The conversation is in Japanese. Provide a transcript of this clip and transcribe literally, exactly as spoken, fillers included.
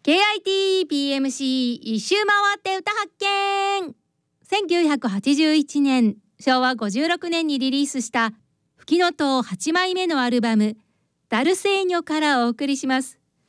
ケーアイティーピーエムシー 一周回って歌発見。せんきゅうひゃくはちじゅういちねん、しょうわごじゅうろくねんにリリースしたフキノトウはちまいめのアルバムダルセーニョからお送りします。